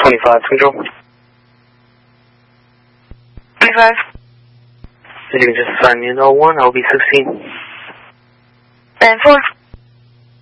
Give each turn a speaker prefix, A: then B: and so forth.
A: 25, control.
B: 25.
A: So you can just assign me an 01, I'll be 16.
B: And 4.